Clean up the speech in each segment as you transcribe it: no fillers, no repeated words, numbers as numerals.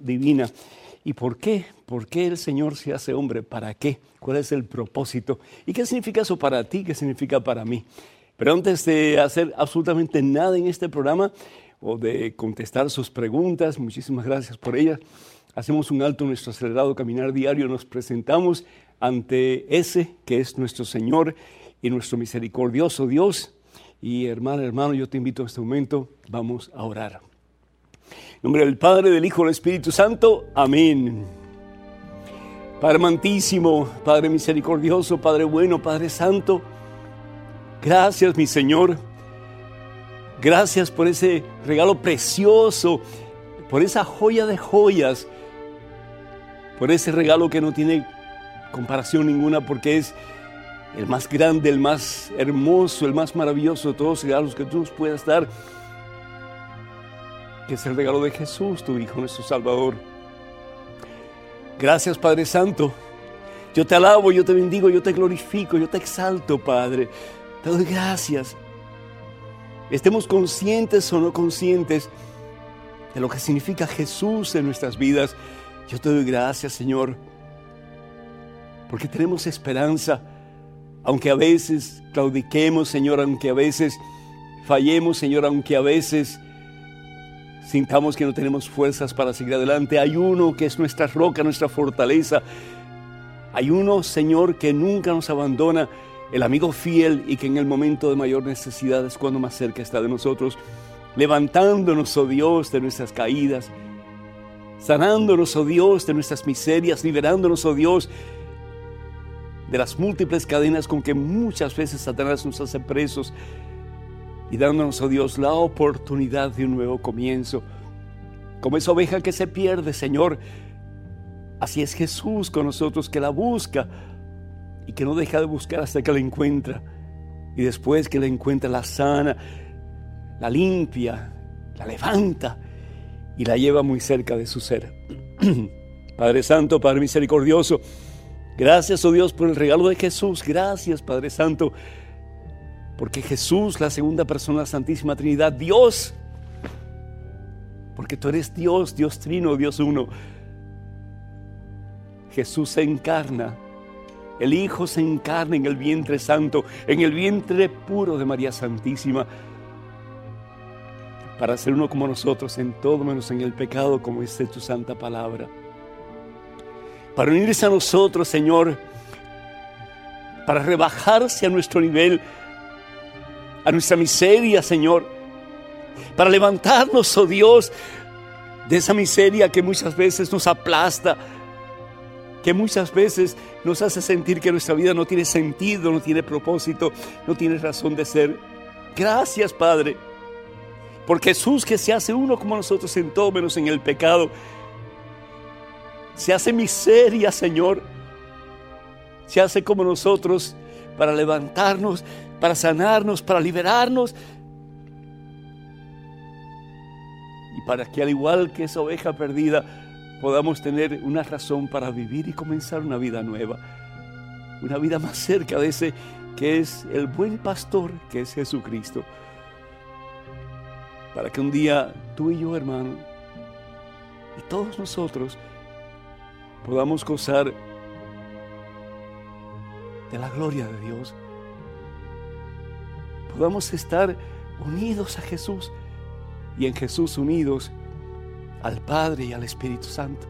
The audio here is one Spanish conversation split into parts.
divina. ¿Y por qué? ¿Por qué el Señor se hace hombre? ¿Para qué? ¿Cuál es el propósito? ¿Y qué significa eso para ti? ¿Qué significa para mí? Pero antes de hacer absolutamente nada en este programa o de contestar sus preguntas, muchísimas gracias por ellas, hacemos un alto en nuestro acelerado caminar diario, nos presentamos ante ese que es nuestro Señor y nuestro misericordioso Dios. Y hermano, yo te invito en este momento, vamos a orar. En nombre del Padre, del Hijo y del Espíritu Santo. Amén. Padre amantísimo, Padre misericordioso, Padre bueno, Padre santo, gracias, mi Señor. Gracias por ese regalo precioso, por esa joya de joyas, por ese regalo que no tiene comparación ninguna, porque es el más grande, el más hermoso, el más maravilloso de todos los regalos que tú nos puedas dar, que es el regalo de Jesús, tu Hijo, nuestro Salvador. Gracias, Padre Santo. Yo te alabo, yo te bendigo, yo te glorifico, yo te exalto, Padre. Te doy gracias. Estemos conscientes o no conscientes de lo que significa Jesús en nuestras vidas. Yo te doy gracias, Señor, porque tenemos esperanza, aunque a veces claudiquemos, Señor, aunque a veces fallemos, Señor, aunque a veces sintamos que no tenemos fuerzas para seguir adelante. Hay uno que es nuestra roca, nuestra fortaleza. Hay uno, Señor, que nunca nos abandona, el amigo fiel, y que en el momento de mayor necesidad es cuando más cerca está de nosotros, levantándonos, oh Dios, de nuestras caídas, sanándonos, oh Dios, de nuestras miserias, liberándonos, oh Dios, de las múltiples cadenas con que muchas veces Satanás nos hace presos, y dándonos, oh Dios, la oportunidad de un nuevo comienzo. Como esa oveja que se pierde, Señor, así es Jesús con nosotros, que la busca y que no deja de buscar hasta que la encuentra. Y después que la encuentra, la sana, la limpia, la levanta y la lleva muy cerca de su ser. Padre Santo, Padre misericordioso, gracias, oh Dios, por el regalo de Jesús. Gracias, Padre Santo, porque Jesús, la segunda persona de la Santísima Trinidad, Dios, porque tú eres Dios, Dios Trino, Dios Uno. Jesús se encarna, el Hijo se encarna en el vientre santo, en el vientre puro de María Santísima, para ser uno como nosotros en todo menos en el pecado, como dice tu santa palabra. Para unirse a nosotros, Señor, para rebajarse a nuestro nivel, a nuestra miseria, Señor, para levantarnos, oh Dios, de esa miseria que muchas veces nos aplasta, que muchas veces nos hace sentir que nuestra vida no tiene sentido, no tiene propósito, no tiene razón de ser. Gracias, Padre, por Jesús, que se hace uno como nosotros en todo menos en el pecado. Se hace miseria, Señor, se hace como nosotros para levantarnos, para sanarnos, para liberarnos, y para que, al igual que esa oveja perdida, podamos tener una razón para vivir y comenzar una vida nueva, una vida más cerca de ese que es el buen pastor, que es Jesucristo, para que un día tú y yo, hermano, y todos nosotros podamos gozar de la gloria de Dios, podamos estar unidos a Jesús y en Jesús unidos al Padre y al Espíritu Santo,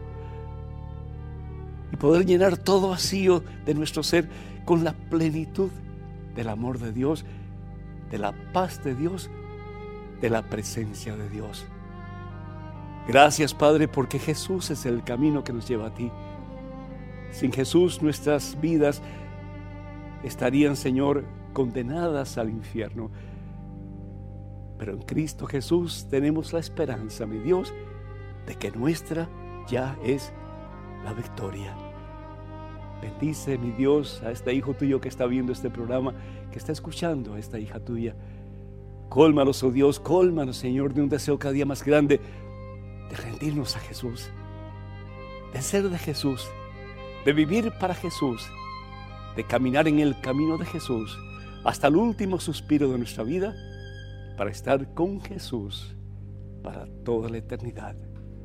y poder llenar todo vacío de nuestro ser con la plenitud del amor de Dios, de la paz de Dios, de la presencia de Dios. Gracias, Padre, porque Jesús es el camino que nos lleva a ti. Sin Jesús nuestras vidas estarían, Señor, condenadas al infierno. Pero en Cristo Jesús tenemos la esperanza, mi Dios, de que nuestra ya es la victoria. Bendice, mi Dios, a este hijo tuyo que está viendo este programa, que está escuchando a esta hija tuya. Cólmanos, oh Dios, cólmanos, Señor, de un deseo cada día más grande de rendirnos a Jesús, de ser de Jesús, de vivir para Jesús, de caminar en el camino de Jesús hasta el último suspiro de nuestra vida, para estar con Jesús para toda la eternidad.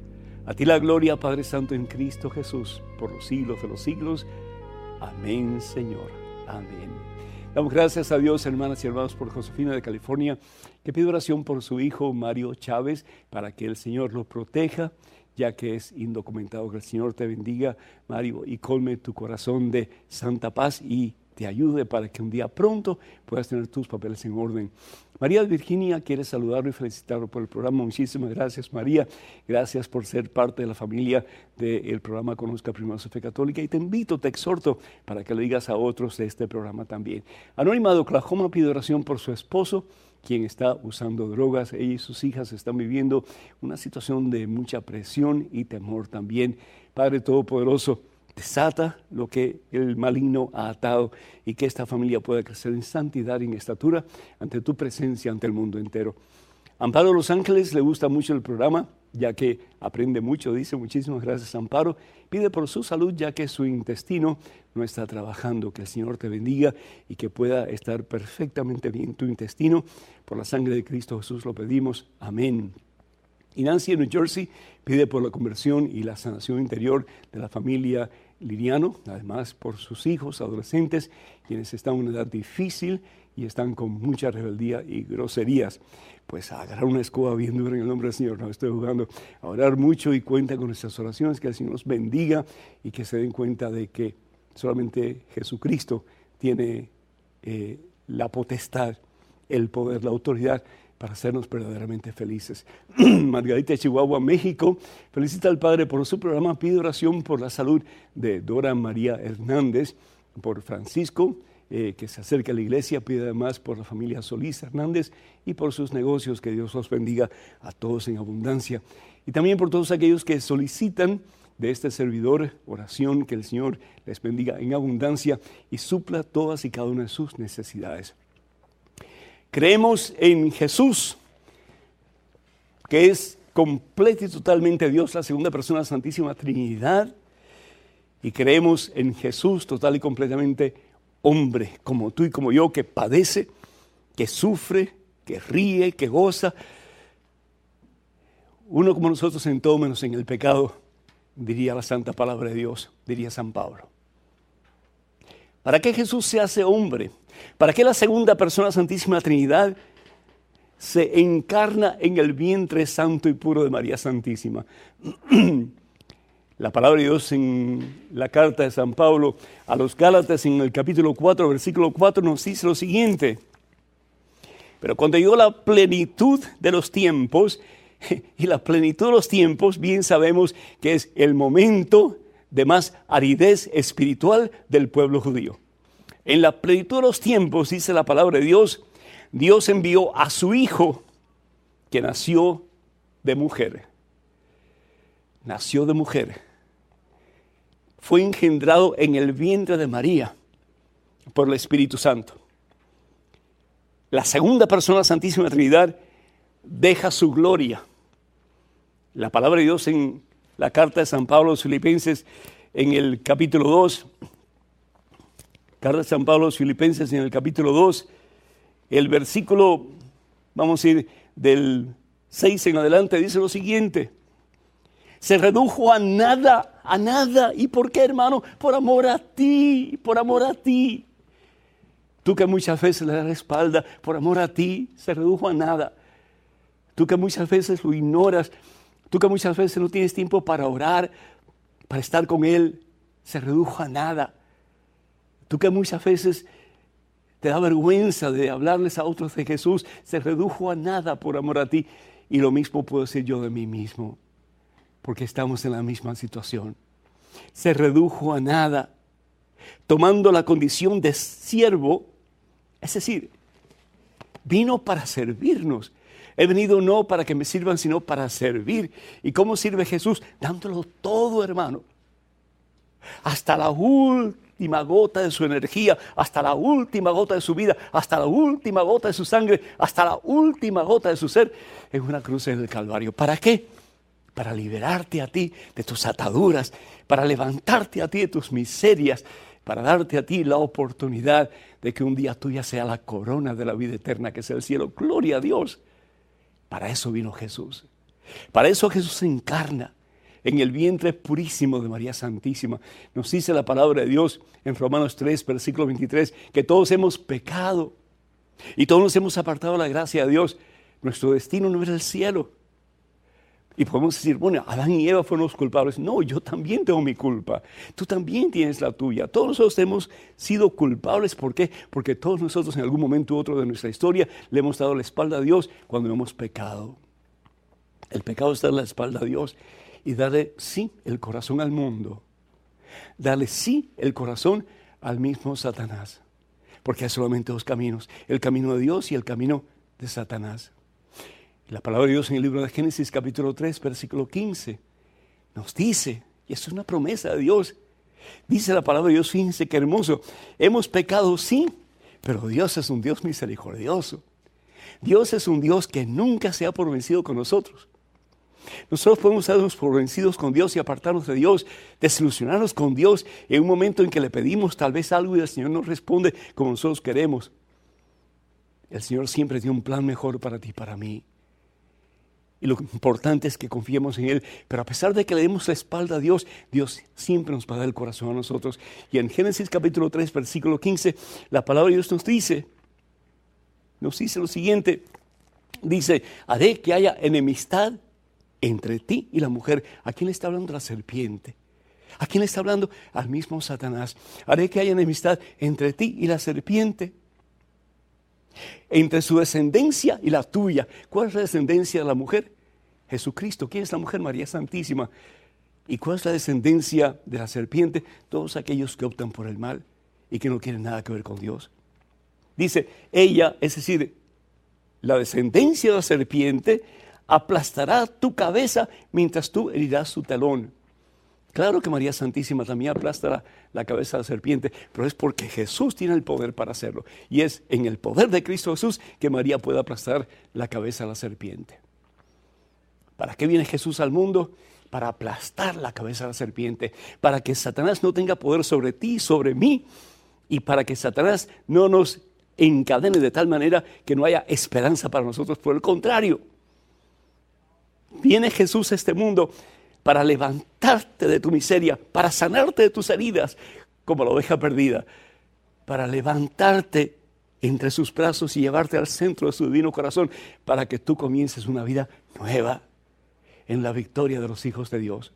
A ti la gloria, Padre Santo, en Cristo Jesús, por los siglos de los siglos. Amén, Señor. Amén. Damos gracias a Dios, hermanas y hermanos, por Josefina de California, que pide oración por su hijo Mario Chávez, para que el Señor lo proteja, ya que es indocumentado. Que el Señor te bendiga, Mario, y colme tu corazón de santa paz y te ayude para que un día pronto puedas tener tus papeles en orden. María de Virginia quiere saludarlo y felicitarlo por el programa. Muchísimas gracias, María. Gracias por ser parte de la familia del programa Conozca Primero su Fe Católica. Y te invito, te exhorto para que le digas a otros de este programa también. Anónima de Oklahoma pide oración por su esposo, quien está usando drogas. Ella y sus hijas están viviendo una situación de mucha presión y temor también. Padre Todopoderoso, desata lo que el maligno ha atado y que esta familia pueda crecer en santidad y en estatura ante tu presencia, ante el mundo entero. Amparo de Los Ángeles le gusta mucho el programa, ya que aprende mucho, dice. Muchísimas gracias, Amparo. Pide por su salud, ya que su intestino no está trabajando. Que el Señor te bendiga y que pueda estar perfectamente bien tu intestino. Por la sangre de Cristo Jesús lo pedimos. Amén. Y Nancy en New Jersey pide por la conversión y la sanación interior de la familia Liriano, además por sus hijos adolescentes, quienes están en una edad difícil y están con mucha rebeldía y groserías. Pues a agarrar una escoba bien dura en el nombre del Señor. No estoy jugando, a orar mucho y cuenta con nuestras oraciones, que el Señor los bendiga y que se den cuenta de que solamente Jesucristo tiene la potestad, el poder, la autoridad para hacernos verdaderamente felices. Margarita de Chihuahua, México, felicita al Padre por su programa, pide oración por la salud de Dora María Hernández, por Francisco, que se acerca a la iglesia, pide además por la familia Solís Hernández y por sus negocios, que Dios los bendiga a todos en abundancia. Y también por todos aquellos que solicitan de este servidor oración, que el Señor les bendiga en abundancia y supla todas y cada una de sus necesidades. Creemos en Jesús, que es completo y totalmente Dios, la segunda persona de la Santísima Trinidad. Y creemos en Jesús total y completamente hombre, como tú y como yo, que padece, que sufre, que ríe, que goza. Uno como nosotros en todo menos en el pecado, diría la santa palabra de Dios, diría San Pablo. ¿Para qué Jesús se hace hombre? ¿Para qué la segunda persona de la Santísima Trinidad se encarna en el vientre santo y puro de María Santísima? La palabra de Dios en la carta de San Pablo a los Gálatas, en el capítulo 4, versículo 4, nos dice lo siguiente: pero cuando llegó la plenitud de los tiempos, y la plenitud de los tiempos, bien sabemos que es el momento de más aridez espiritual del pueblo judío. En la plenitud de los tiempos, dice la palabra de Dios, Dios envió a su Hijo, que nació de mujer. Nació de mujer. Fue engendrado en el vientre de María por el Espíritu Santo. La segunda persona de la Santísima Trinidad deja su gloria. La palabra de Dios en la carta de San Pablo a los Filipenses, en el capítulo 2, carta de San Pablo a los Filipenses en el capítulo 2, el versículo, vamos a ir del 6 en adelante, dice lo siguiente: se redujo a nada, a nada. ¿Y por qué, hermano? Por amor a ti, por amor a ti. Tú que muchas veces le das la espalda, por amor a ti, se redujo a nada. Tú que muchas veces lo ignoras, tú que muchas veces no tienes tiempo para orar, para estar con Él, se redujo a nada. Tú que muchas veces te da vergüenza de hablarles a otros de Jesús, se redujo a nada por amor a ti. Y lo mismo puedo decir yo de mí mismo, porque estamos en la misma situación. Se redujo a nada, tomando la condición de siervo, es decir, vino para servirnos. He venido no para que me sirvan, sino para servir. ¿Y cómo sirve Jesús? Dándolo todo, hermano. Hasta la última gota de su energía, hasta la última gota de su vida, hasta la última gota de su sangre, hasta la última gota de su ser, en una cruz en el Calvario. ¿Para qué? Para liberarte a ti de tus ataduras, para levantarte a ti de tus miserias, para darte a ti la oportunidad de que un día tuya sea la corona de la vida eterna, que es el cielo. Gloria a Dios. Para eso vino Jesús. Para eso Jesús se encarna. en el vientre purísimo de María Santísima. Nos dice la palabra de Dios en Romanos 3, versículo 23, que todos hemos pecado y todos nos hemos apartado de la gracia de Dios. Nuestro destino no era el cielo. Y podemos decir, bueno, Adán y Eva fueron los culpables. No, yo también tengo mi culpa. Tú también tienes la tuya. Todos nosotros hemos sido culpables. ¿Por qué? Porque todos nosotros en algún momento u otro de nuestra historia le hemos dado la espalda a Dios cuando hemos pecado. El pecado es darle la espalda a Dios y darle, sí, el corazón al mundo. Darle, sí, el corazón al mismo Satanás. Porque hay solamente dos caminos, el camino de Dios y el camino de Satanás. La palabra de Dios en el libro de Génesis capítulo 3, versículo 15, nos dice, y esto es una promesa de Dios, dice la palabra de Dios, fíjense qué hermoso, hemos pecado sí, pero Dios es un Dios misericordioso. Dios es un Dios que nunca se ha por vencido con nosotros. Nosotros podemos darnos por vencidos con Dios y apartarnos de Dios, desilusionarnos con Dios en un momento en que le pedimos tal vez algo y el Señor nos responde como nosotros queremos. El Señor siempre tiene un plan mejor para ti y para mí. Y lo importante es que confiemos en Él. Pero a pesar de que le demos la espalda a Dios, Dios siempre nos va a dar el corazón a nosotros. Y en Génesis capítulo 3, versículo 15, la palabra de Dios nos dice lo siguiente. Dice, haré que haya enemistad entre ti y la mujer. ¿A quién le está hablando la serpiente? ¿A quién le está hablando? Al mismo Satanás. Haré que haya enemistad entre ti y la serpiente, entre su descendencia y la tuya. ¿Cuál es la descendencia de la mujer? Jesucristo. ¿Quién es la mujer? María Santísima. ¿Y cuál es la descendencia de la serpiente? Todos aquellos que optan por el mal y que no quieren nada que ver con Dios. Dice, ella, es decir, la descendencia de la serpiente, aplastará tu cabeza mientras tú herirás su talón. Claro que María Santísima también aplasta la cabeza de la serpiente, pero es porque Jesús tiene el poder para hacerlo. Y es en el poder de Cristo Jesús que María puede aplastar la cabeza de la serpiente. ¿Para qué viene Jesús al mundo? Para aplastar la cabeza de la serpiente, para que Satanás no tenga poder sobre ti, sobre mí, y para que Satanás no nos encadene de tal manera que no haya esperanza para nosotros. Por el contrario, viene Jesús a este mundo para levantarte de tu miseria, para sanarte de tus heridas, como la oveja perdida, para levantarte entre sus brazos y llevarte al centro de su divino corazón, para que tú comiences una vida nueva en la victoria de los hijos de Dios.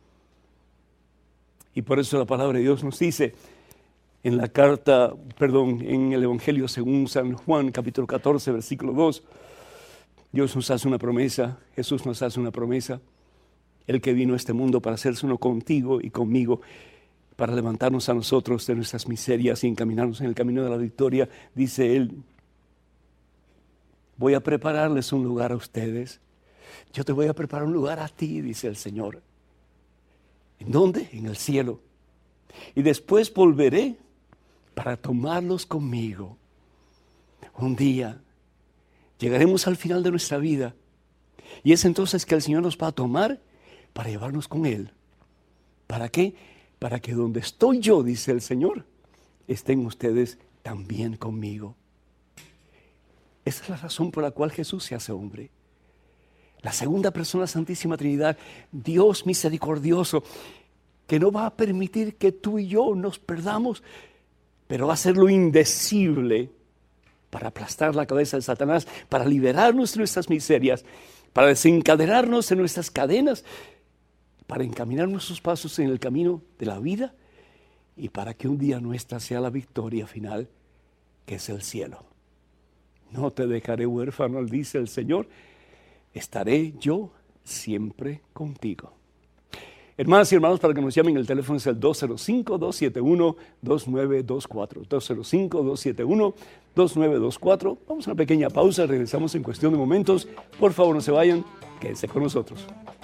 Y por eso la palabra de Dios nos dice en en el Evangelio según San Juan, capítulo 14, versículo 2, Dios nos hace una promesa, Jesús nos hace una promesa. El que vino a este mundo para hacerse uno contigo y conmigo, para levantarnos a nosotros de nuestras miserias y encaminarnos en el camino de la victoria, dice Él, voy a prepararles un lugar a ustedes. Yo te voy a preparar un lugar a ti, dice el Señor. ¿En dónde? En el cielo. Y después volveré para tomarlos conmigo. Un día llegaremos al final de nuestra vida y es entonces que el Señor nos va a tomar para llevarnos con Él. ¿Para qué? Para que donde estoy yo, dice el Señor, estén ustedes también conmigo. Esa es la razón por la cual Jesús se hace hombre. La segunda persona de la Santísima Trinidad, Dios misericordioso, que no va a permitir que tú y yo nos perdamos, pero va a hacer lo indecible para aplastar la cabeza de Satanás, para liberarnos de nuestras miserias, para desencadenarnos de nuestras cadenas, para encaminar nuestros pasos en el camino de la vida y para que un día nuestra sea la victoria final, que es el cielo. No te dejaré huérfano, dice el Señor, estaré yo siempre contigo. Hermanas y hermanos, para que nos llamen, el teléfono es el 205-271-2924. 205-271-2924. Vamos a una pequeña pausa, regresamos en cuestión de momentos. Por favor, no se vayan, quédense con nosotros.